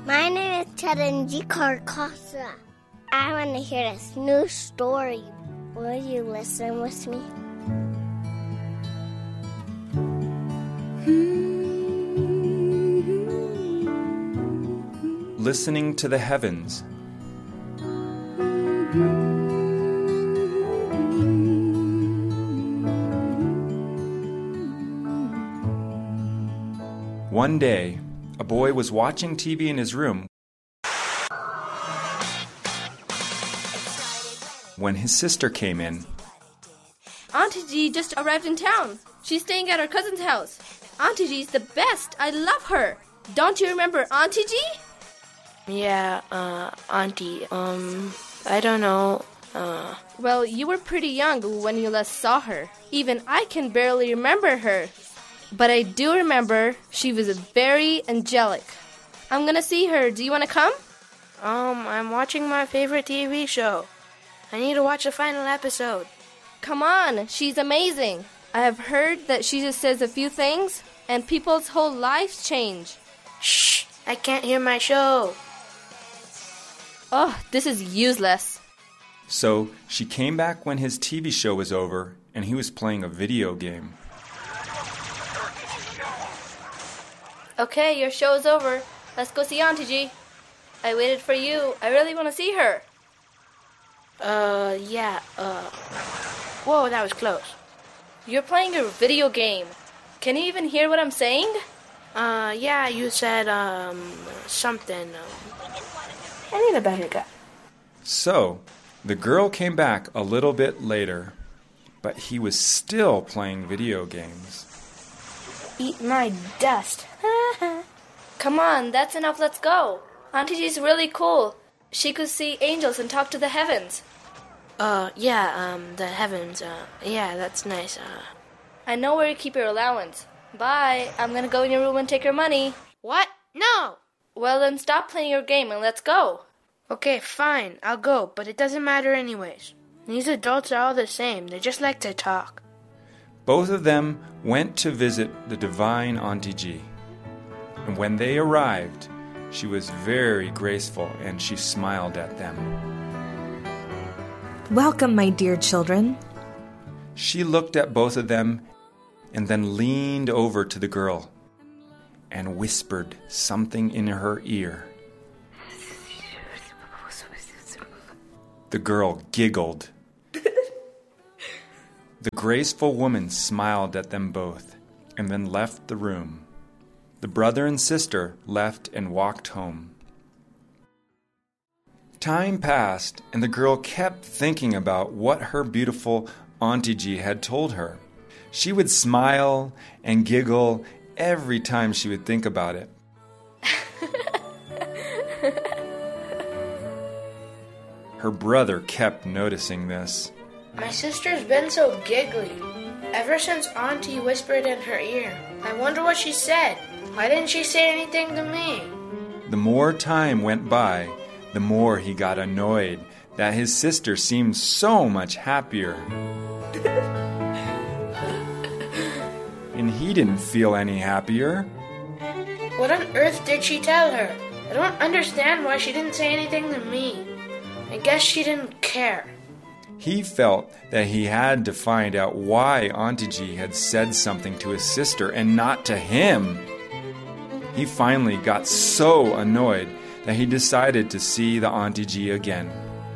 My name is Charanji Karkasa. I want to hear this new story. Will you listen with me? Listening to the Heavens. One day, a boy was watching TV in his room when his sister came in. Auntie G just arrived in town. She's staying at her cousin's house. Auntie G's the best. I love her. Don't you remember Auntie G? Yeah, Auntie, I don't know, Well, you were pretty young when you last saw her. Even I can barely remember her. But I do remember she was very angelic. I'm gonna see her. Do you want to come? I'm watching my favorite TV show. I need to watch the final episode. Come on, she's amazing. I have heard that she just says a few things, and people's whole lives change. Shh, I can't hear my show. Oh, this is useless. So she came back when his TV show was over and he was playing a video game. Okay, your show's over. Let's go see Auntie G. I waited for you. I really want to see her. Whoa, that was close. You're playing a video game. Can you even hear what I'm saying? Yeah, you said, something. I need a better guy. So, the girl came back a little bit later, but he was still playing video games. Eat my dust. Come on, that's enough. Let's go. Auntie G's really cool. She could see angels and talk to the heavens. The heavens, yeah, that's nice, I know where you keep your allowance. Bye. I'm gonna go in your room and take your money. What? No! Well, then stop playing your game and let's go. Okay, fine, I'll go, but it doesn't matter anyways. These adults are all the same. They just like to talk. Both of them went to visit the divine Auntie G. And when they arrived, she was very graceful and she smiled at them. Welcome, my dear children. She looked at both of them and then leaned over to the girl and whispered something in her ear. The girl giggled. The graceful woman smiled at them both and then left the room. The brother and sister left and walked home. Time passed, and the girl kept thinking about what her beautiful Auntie G had told her. She would smile and giggle every time she would think about it. Her brother kept noticing this. My sister's been so giggly ever since Auntie whispered in her ear. I wonder what she said. Why didn't she say anything to me? The more time went by, the more he got annoyed that his sister seemed so much happier. And he didn't feel any happier. What on earth did she tell her? I don't understand why she didn't say anything to me. I guess she didn't care. He felt that he had to find out why Auntie G had said something to his sister and not to him. He finally got so annoyed that he decided to see the Auntie G again.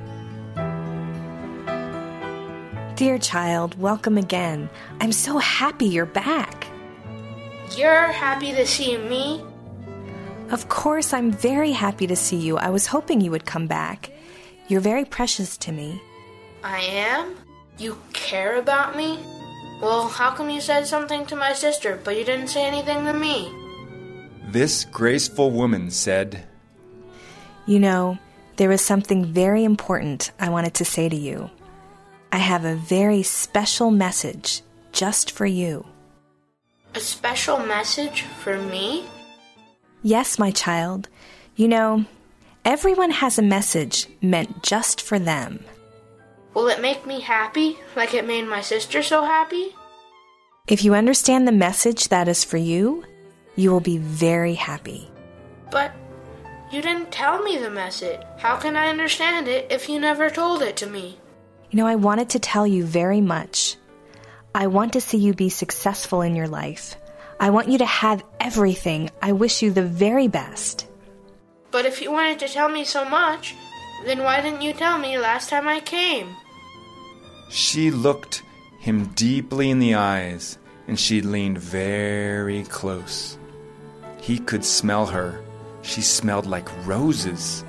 Dear child, welcome again. I'm so happy you're back. You're happy to see me? Of course, I'm very happy to see you. I was hoping you would come back. You're very precious to me. I am? You care about me? Well, how come you said something to my sister, but you didn't say anything to me? This graceful woman said, You know, there is something very important I wanted to say to you. I have a very special message just for you. A special message for me? Yes, my child. You know, everyone has a message meant just for them. Will it make me happy, like it made my sister so happy? If you understand the message that is for you, you will be very happy. But You didn't tell me the message. How can I understand it if you never told it to me? You know, I wanted to tell you very much. I want to see you be successful in your life. I want you to have everything. I wish you the very best. But if you wanted to tell me so much, then why didn't you tell me last time I came? She looked him deeply in the eyes, and she leaned very close. He could smell her. She smelled like roses.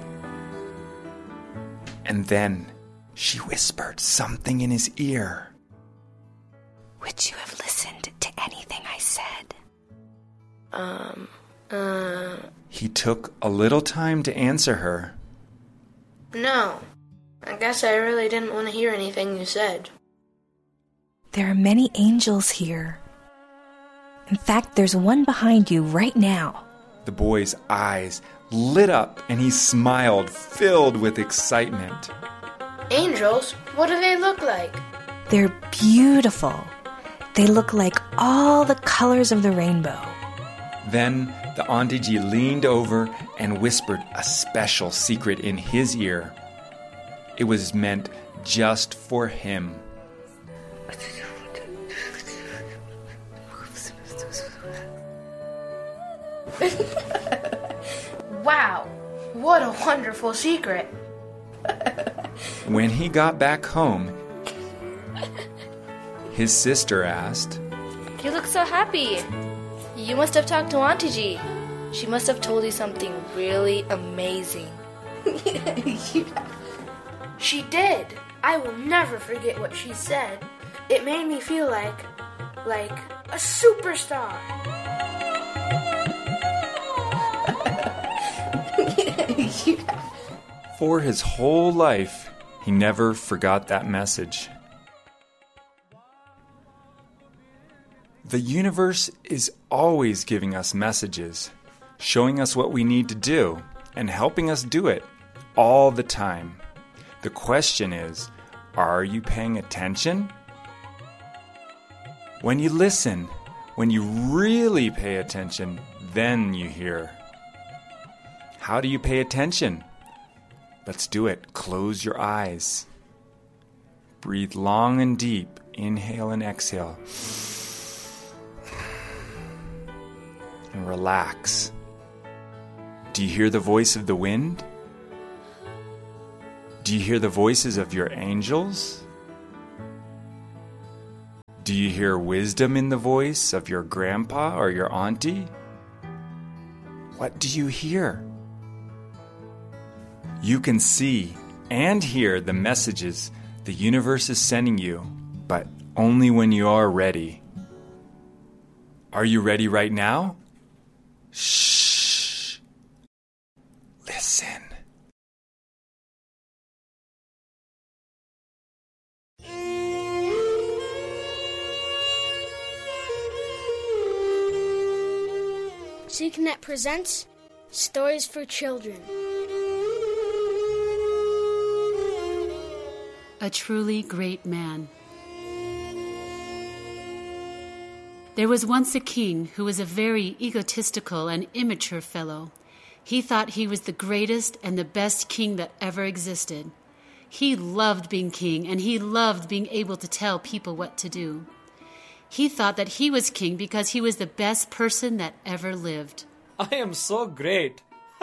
And then she whispered something in his ear. Would you have listened to anything I said? He took a little time to answer her. No. I guess I really didn't want to hear anything you said. There are many angels here. In fact, there's one behind you right now. The boy's eyes lit up and he smiled, filled with excitement. Angels? What do they look like? They're beautiful. They look like all the colors of the rainbow. Then the Auntie G leaned over and whispered a special secret in his ear. It was meant just for him. Wow, what a wonderful secret. When he got back home, his sister asked, You look so happy. You must have talked to Auntie G. She must have told you something really amazing. She did. I will never forget what she said. It made me feel like a superstar. For his whole life, he never forgot that message. The universe is always giving us messages, showing us what we need to do, and helping us do it all the time. The question is, are you paying attention? When you listen, when you really pay attention, then you hear. How do you pay attention? Let's do it. Close your eyes. Breathe long and deep. Inhale and exhale. And relax. Do you hear the voice of the wind? Do you hear the voices of your angels? Do you hear wisdom in the voice of your grandpa or your auntie? What do you hear? You can see and hear the messages the universe is sending you, but only when you are ready. Are you ready right now? Shh. Listen. ZConnect presents Stories for Children. A truly great man. There was once a king who was a very egotistical and immature fellow. He thought he was the greatest and the best king that ever existed. He loved being king, and he loved being able to tell people what to do. He thought that he was king because he was the best person that ever lived. I am so great.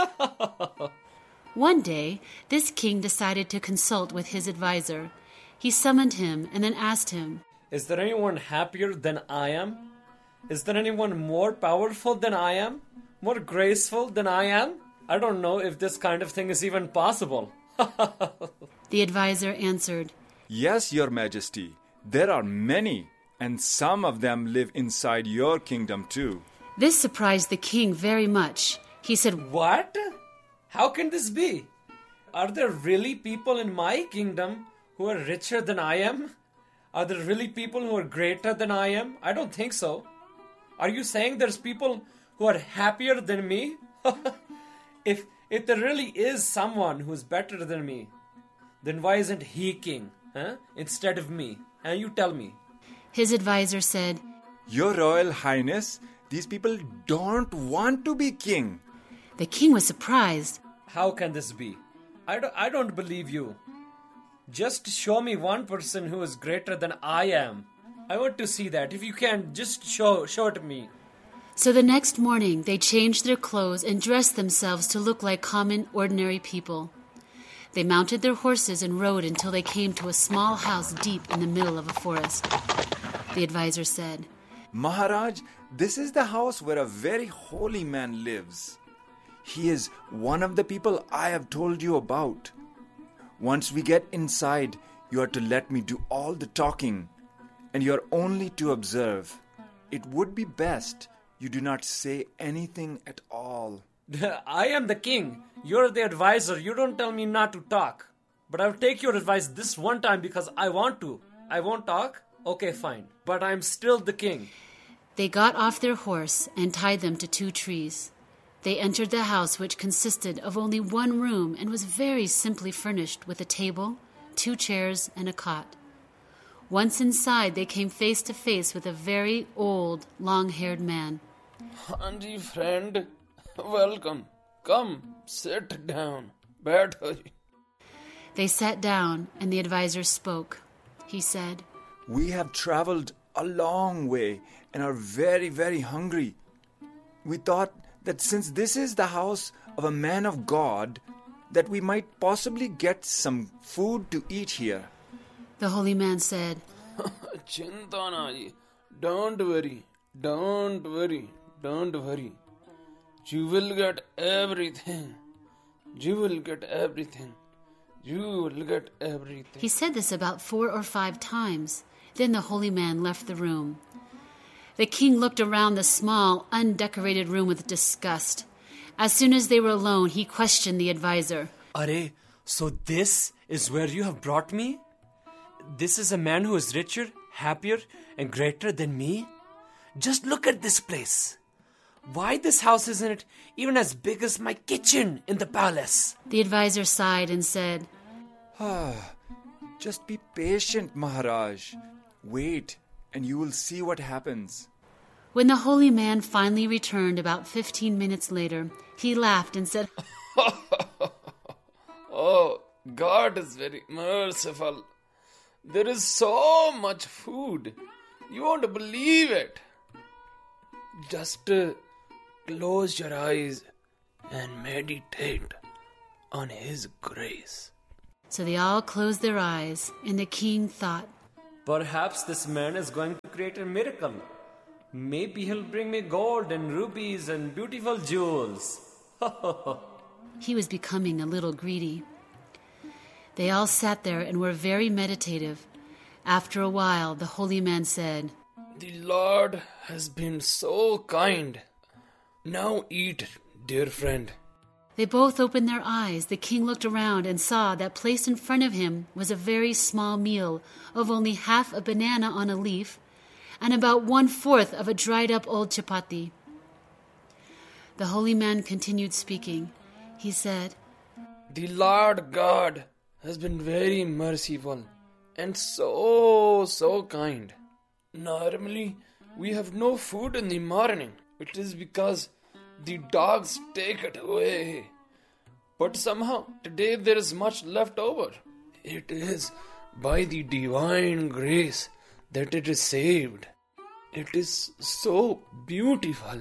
One day, this king decided to consult with his advisor. He summoned him and then asked him, Is there anyone happier than I am? Is there anyone more powerful than I am? More graceful than I am? I don't know if this kind of thing is even possible. The advisor answered, Yes, Your Majesty. There are many, and some of them live inside your kingdom too. This surprised the king very much. He said, What? How can this be? Are there really people in my kingdom who are richer than I am? Are there really people who are greater than I am? I don't think so. Are you saying there's people who are happier than me? If there really is someone who's better than me, then why isn't he king, instead of me? And you tell me. His advisor said, Your Royal Highness, these people don't want to be king. The king was surprised. How can this be? I don't believe you. Just show me one person who is greater than I am. I want to see that. If you can, just show it to me. So the next morning, they changed their clothes and dressed themselves to look like common, ordinary people. They mounted their horses and rode until they came to a small house deep in the middle of a forest. The advisor said, Maharaj, this is the house where a very holy man lives. He is one of the people I have told you about. Once we get inside, you are to let me do all the talking, and you are only to observe. It would be best you do not say anything at all. I am the king. You're the advisor. You don't tell me not to talk. But I'll take your advice this one time because I want to. I won't talk? Okay, fine. But I'm still the king. They got off their horse and tied them to 2 trees. They entered the house, which consisted of only one room and was very simply furnished with a table, 2 chairs, and a cot. Once inside, they came face to face with a very old, long-haired man. Hanji, friend. Welcome. Come, sit down. Baitho. They sat down, and the advisor spoke. He said, We have traveled a long way and are very, very hungry. We thought that since this is the house of a man of God, that we might possibly get some food to eat here. The holy man said, Chinta nahi. Don't worry. Don't worry. Don't worry. You will get everything. You will get everything. You will get everything. He said this about 4 or 5 times. Then the holy man left the room. The king looked around the small, undecorated room with disgust. As soon as they were alone, he questioned the advisor. Are, so this is where you have brought me? This is a man who is richer, happier, and greater than me? Just look at this place. Why this house isn't even as big as my kitchen in the palace? The advisor sighed and said, Just be patient, Maharaj. Wait, and you will see what happens. When the holy man finally returned about 15 minutes later, he laughed and said, Oh, God is very merciful. There is so much food. You won't believe it. Just close your eyes and meditate on His grace. So they all closed their eyes, and the king thought, Perhaps this man is going to create a miracle. Maybe he'll bring me gold and rubies and beautiful jewels. He was becoming a little greedy. They all sat there and were very meditative. After a while, the holy man said, The Lord has been so kind. Now eat, dear friend. They both opened their eyes. The king looked around and saw that placed in front of him was a very small meal of only half a banana on a leaf and about 1/4 of a dried-up old chapati. The holy man continued speaking. He said, The Lord God has been very merciful and so kind. Normally, we have no food in the morning. It is because the dogs take it away. But somehow, today there is much left over. It is by the divine grace that it is saved. It is so beautiful.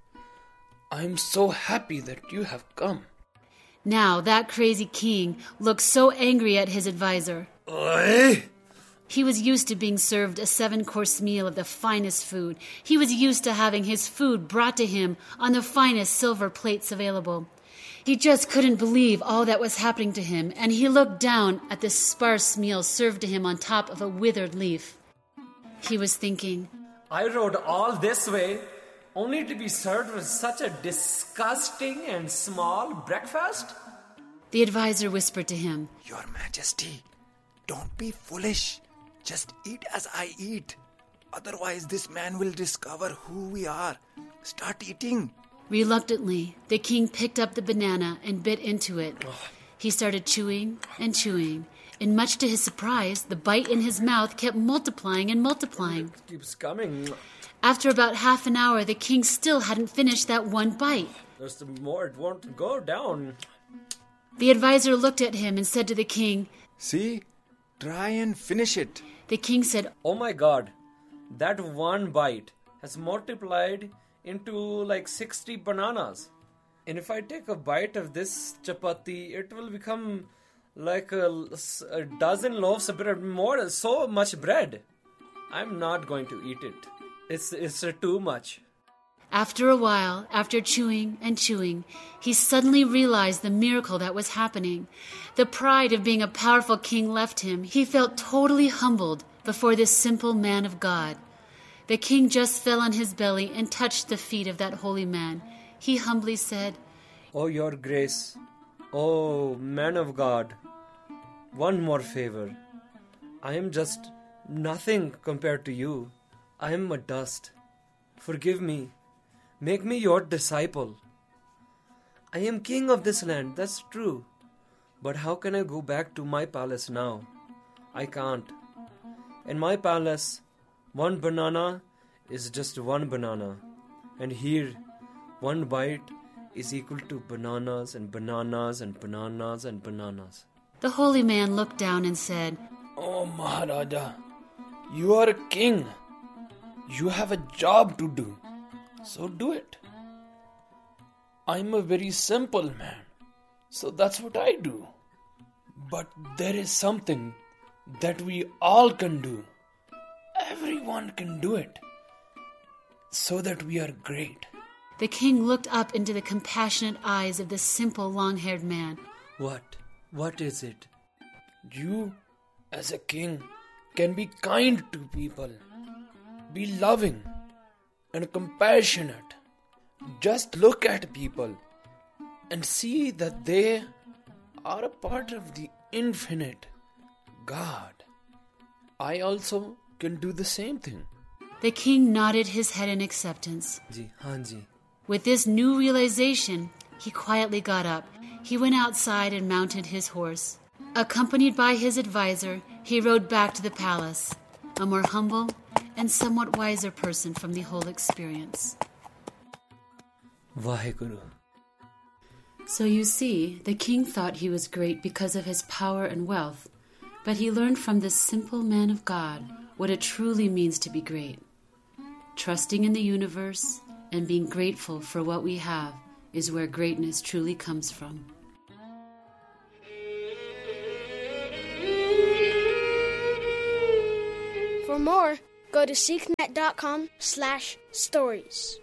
I am so happy that you have come. Now that crazy king looked so angry at his advisor. Oi! He was used to being served a 7-course meal of the finest food. He was used to having his food brought to him on the finest silver plates available. He just couldn't believe all that was happening to him, and he looked down at this sparse meal served to him on top of a withered leaf. He was thinking, I rode all this way only to be served with such a disgusting and small breakfast? The advisor whispered to him, Your Majesty, don't be foolish. Just eat as I eat. Otherwise, this man will discover who we are. Start eating. Reluctantly, the king picked up the banana and bit into it. He started chewing and chewing, and much to his surprise, the bite in his mouth kept multiplying and multiplying. It keeps coming. After about half an hour, the king still hadn't finished that one bite. There's more. It won't go down. The advisor looked at him and said to the king, See? Try and finish it. The king said, Oh my god, that one bite has multiplied into like 60 bananas. And if I take a bite of this chapati, it will become like a dozen loaves of bread, more, so much bread. I'm not going to eat it. It's too much. After a while, after chewing and chewing, he suddenly realized the miracle that was happening. The pride of being a powerful king left him. He felt totally humbled before this simple man of God. The king just fell on his belly and touched the feet of that holy man. He humbly said, Oh, your grace. Oh, man of God. One more favor. I am just nothing compared to you. I am a dust. Forgive me. Make me your disciple. I am king of this land, that's true. But how can I go back to my palace now? I can't. In my palace, one banana is just one banana. And here, one bite is equal to bananas and bananas and bananas and bananas. The holy man looked down and said, Oh, Maharaja, you are a king. You have a job to do. So do it. I'm a very simple man, so that's what I do. But there is something that we all can do. Everyone can do it, so that we are great. The king looked up into the compassionate eyes of the simple long-haired man. What is it? You, as a king, can be kind to people, be loving and compassionate. Just look at people and see that they are a part of the infinite God. I also can do the same thing. The king nodded his head in acceptance. Ji, haan ji. With this new realization, he quietly got up. He went outside and mounted his horse. Accompanied by his advisor, he rode back to the palace, a more humble and somewhat wiser person from the whole experience. Vaheguru. So you see, the king thought he was great because of his power and wealth, but he learned from this simple man of God what it truly means to be great. Trusting in the universe and being grateful for what we have is where greatness truly comes from. For more, go to seeknet.com/stories.